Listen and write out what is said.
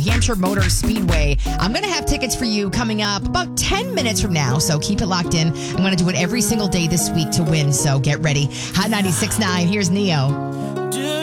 Hampshire Motor Speedway. I'm going to have tickets for you coming up about 10 minutes from now, so keep it locked in. I'm going to do it every single day this week to win, so get ready. Hot 96.9, here's Neo.